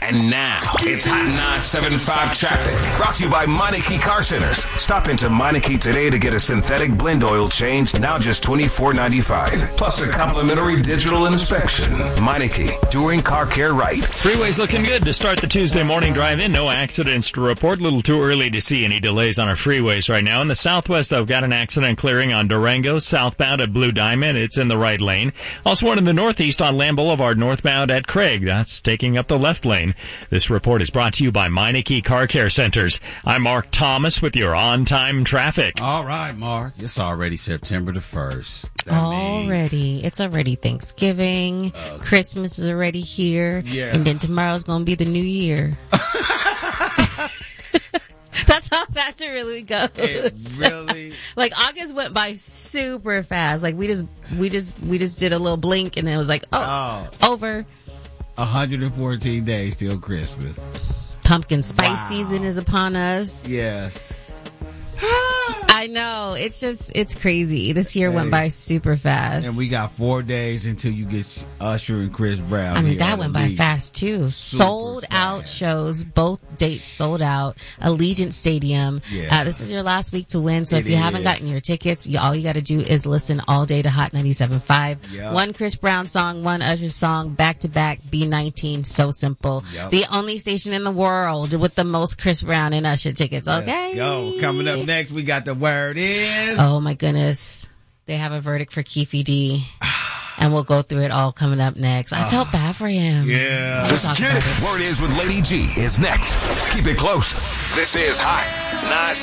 And now, it's Hot 975 traffic. Brought to you by Meineke Car Centers. Stop into Meineke today to get a synthetic blend oil change, now just $24.95. Plus a complimentary digital inspection. Meineke, doing car care right. Freeway's looking good to start the Tuesday morning drive-in. No accidents to report. A little too early to see any delays on our freeways right now. In the southwest, I've got an accident clearing on Durango, southbound at Blue Diamond. It's in the right lane. Also one in the northeast on Lamb Boulevard, northbound at Craig. That's taking up the left lane. This report is brought to you by Meineke Car Care Centers. I'm Mark Thomas with your on-time traffic. All right, Mark. It's already September the 1st. It's already Thanksgiving. Christmas is already here. Yeah. And then tomorrow's going to be the new year. That's how fast it really goes. It really? Like August went by super fast. Like we just did a little blink and then it was like, over. 114 days till Christmas. Pumpkin spice season is upon us. Yes. I know. It's crazy. This year went by super fast. And we got 4 days until you get Usher and Chris Brown. I mean, that went by fast too. Sold out shows. Both dates sold out. Allegiant Stadium. Yeah. This is your last week to win. So if you haven't gotten your tickets, all you got to do is listen all day to Hot 97.5. Yep. One Chris Brown song, one Usher song, back to back, B19. So simple. Yep. The only station in the world with the most Chris Brown and Usher tickets. Okay. Yo, coming up next, we got the word is. Oh my goodness. They have a verdict for Keefe D. And we'll go through it all coming up next. I felt bad for him. Yeah. Let's get it. Word is with Lady G is next. Keep it close. This is Hot 975.